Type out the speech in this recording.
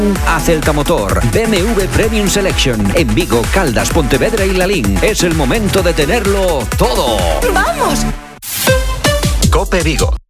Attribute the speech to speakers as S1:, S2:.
S1: a Celta Motor, BMW Premium Selection, en Vigo, Caldas, Pontevedra y Lalín. Es el momento de tenerlo todo.
S2: ¡Vamos!
S3: COPE Vigo.